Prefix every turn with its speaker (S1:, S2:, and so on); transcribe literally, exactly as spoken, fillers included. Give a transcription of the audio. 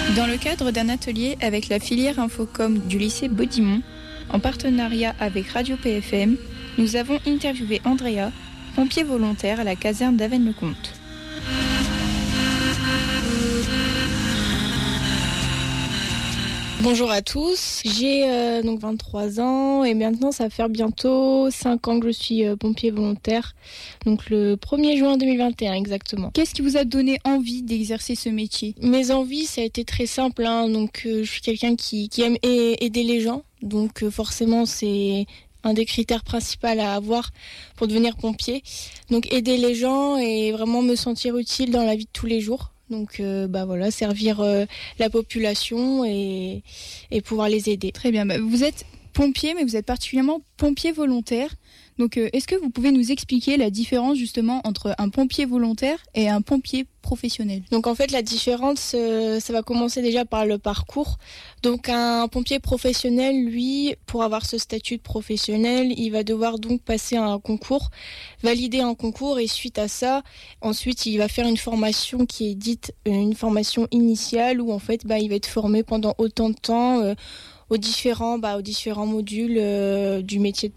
S1: Dans le cadre d'un atelier avec la filière Infocom du lycée Baudimont, en partenariat avec Radio P F M, nous avons interviewé Andrea, pompier volontaire à la caserne d'Avesnes-le-Comte.
S2: Bonjour à tous, j'ai euh, donc vingt-trois ans et maintenant ça va faire bientôt cinq ans que je suis euh, pompier volontaire, donc le premier juin deux mille vingt et un exactement.
S1: Qu'est-ce qui vous a donné envie d'exercer ce métier ?
S2: Mes envies, ça a été très simple, hein, donc euh, je suis quelqu'un qui, qui aime a- aider les gens, donc euh, forcément c'est un des critères principaux à avoir pour devenir pompier. Donc aider les gens et vraiment me sentir utile dans la vie de tous les jours. Donc euh, bah voilà, servir euh, la population et, et pouvoir les aider.
S1: Très bien, bah, vous êtes pompier, mais vous êtes particulièrement pompier volontaire. Donc euh, est-ce que vous pouvez nous expliquer la différence justement entre un pompier volontaire et un pompier professionnel ?
S2: Donc en fait la différence, euh, ça va commencer déjà par le parcours. Donc un pompier professionnel, lui, pour avoir ce statut de professionnel, il va devoir donc passer un concours, valider un concours et suite à ça, ensuite il va faire une formation qui est dite une formation initiale où en fait bah, il va être formé pendant autant de temps euh, aux différents, bah, aux différents modules euh, du métier de